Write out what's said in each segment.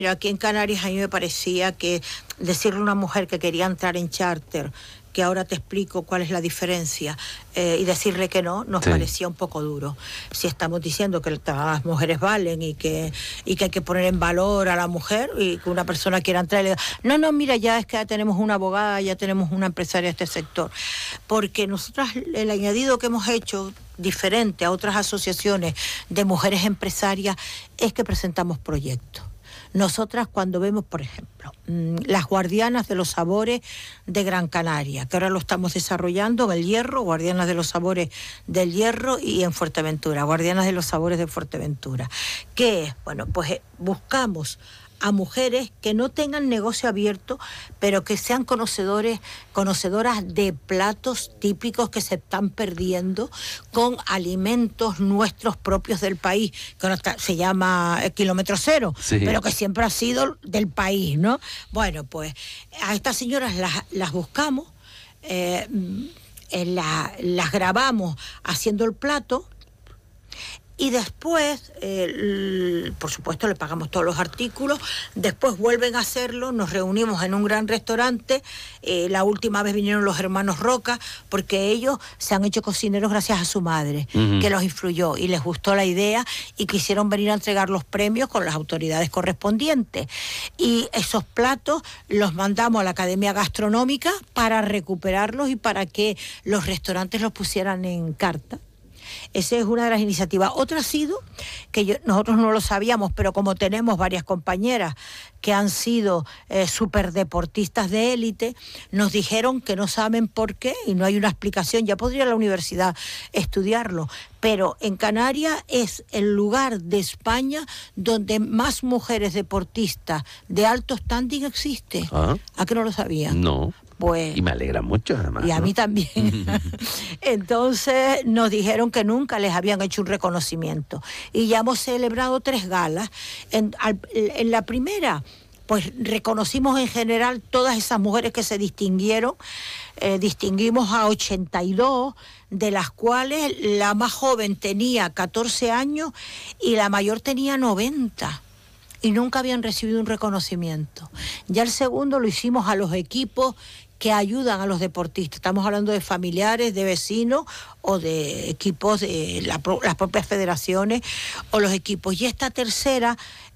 Mira, aquí en Canarias a mí me parecía que decirle a una mujer que quería entrar en charter, que ahora te explico cuál es la diferencia, y decirle que no, nos parecía un poco duro. Si estamos diciendo que todas las mujeres valen y que hay que poner en valor a la mujer, y que una persona quiera entrar y le diga, no, mira, ya es que ya tenemos una abogada, ya tenemos una empresaria de este sector. Porque nosotras, el añadido que hemos hecho, diferente a otras asociaciones de mujeres empresarias, es que presentamos proyectos. Nosotras cuando vemos, por ejemplo, las guardianas de los sabores de Gran Canaria, que ahora lo estamos desarrollando en El Hierro, guardianas de los sabores del Hierro, y en Fuerteventura, guardianas de los sabores de Fuerteventura. ¿Qué es? Bueno, pues buscamos a mujeres que no tengan negocio abierto, pero que sean conocedoras de platos típicos que se están perdiendo, con alimentos nuestros propios del país, que se llama Kilómetro Cero, pero que siempre ha sido del país, ¿no? Bueno, pues a estas señoras las buscamos, las grabamos haciendo el plato, y después, por supuesto, le pagamos todos los artículos, después vuelven a hacerlo, nos reunimos en un gran restaurante, la última vez vinieron los hermanos Roca, porque ellos se han hecho cocineros gracias a su madre, que los influyó y les gustó la idea y quisieron venir a entregar los premios con las autoridades correspondientes. Y esos platos los mandamos a la Academia Gastronómica para recuperarlos y para que los restaurantes los pusieran en carta. Esa es una de las iniciativas. Otra ha sido, que nosotros no lo sabíamos, pero como tenemos varias compañeras que han sido superdeportistas de élite, nos dijeron que no saben por qué y no hay una explicación. Ya podría la universidad estudiarlo, pero en Canarias es el lugar de España donde más mujeres deportistas de alto standing existe. ¿A qué no lo sabían? No. Pues, y me alegra mucho, además. Y a mí también. Entonces nos dijeron que nunca les habían hecho un reconocimiento. Y ya hemos celebrado 3 galas. En la primera, pues reconocimos en general todas esas mujeres que se distinguieron. Distinguimos a 82, de las cuales la más joven tenía 14 años y la mayor tenía 90. Y nunca habían recibido un reconocimiento. Ya el segundo lo hicimos a los equipos que ayudan a los deportistas. Estamos hablando de familiares, de vecinos o de equipos de las propias federaciones o los equipos. Y esta tercera,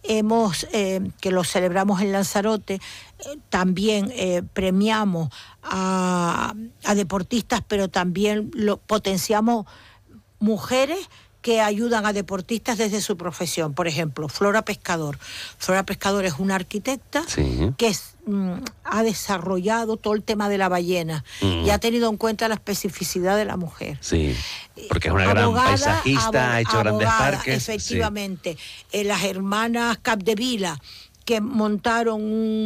que lo celebramos en Lanzarote, también premiamos a deportistas, pero también potenciamos mujeres que ayudan a deportistas desde su profesión. Por ejemplo, Flora Pescador. Flora Pescador es una arquitecta que ha desarrollado todo el tema de la ballena y ha tenido en cuenta la especificidad de la mujer. Sí, porque es una gran paisajista, ha hecho grandes parques. Efectivamente. Las hermanas Capdevila, que montaron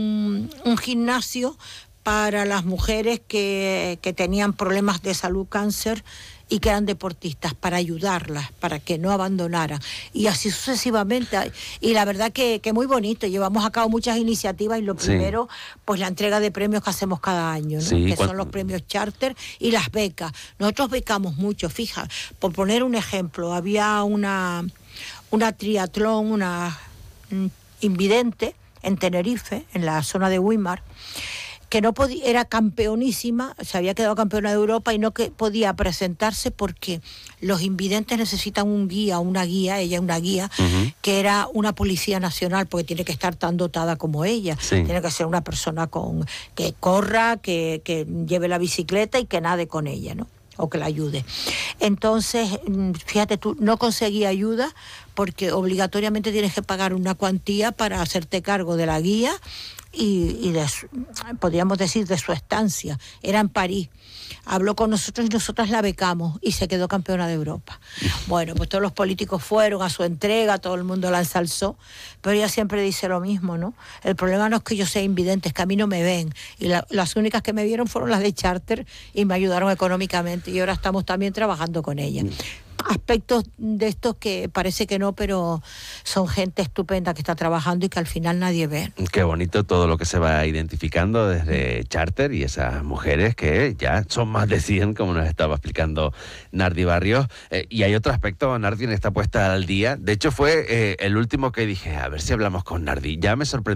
un gimnasio para las mujeres que tenían problemas de salud, cáncer, y que eran deportistas, para ayudarlas, para que no abandonaran, y así sucesivamente. Y la verdad que muy bonito. Llevamos a cabo muchas iniciativas, y lo primero, pues la entrega de premios que hacemos cada año, ¿no? Que son los premios charter y las becas. Nosotros becamos mucho, fija, por poner un ejemplo, había una triatlón, una invidente en Tenerife, en la zona de Weimar, que no podía, era campeonísima, se había quedado campeona de Europa y no podía presentarse porque los invidentes necesitan un guía, una guía, ella una guía, que era una policía nacional, porque tiene que estar tan dotada como ella. Tiene que ser una persona que corra, que lleve la bicicleta y que nade con ella, ¿no? O que la ayude. Entonces, fíjate tú, no conseguí ayuda porque obligatoriamente tienes que pagar una cuantía para hacerte cargo de la guía y podríamos decir de su estancia. Era en París. Habló con nosotros y nosotras la becamos y se quedó campeona de Europa. Bueno, pues todos los políticos fueron a su entrega, todo el mundo la ensalzó, pero ella siempre dice lo mismo, ¿no? El problema no es que yo sea invidente, es que a mí no me ven, y las únicas que me vieron fueron las de charter y me ayudaron económicamente, y ahora estamos también trabajando con ella. Aspectos de estos que parece que no, pero son gente estupenda que está trabajando y que al final nadie ve. Qué bonito todo lo que se va identificando desde charter y esas mujeres que ya son más de 100, como nos estaba explicando Nardi Barrios. Y hay otro aspecto, Nardi, en esta puesta al día. De hecho, fue el último que dije, a ver si hablamos con Nardi. Ya me sorprendió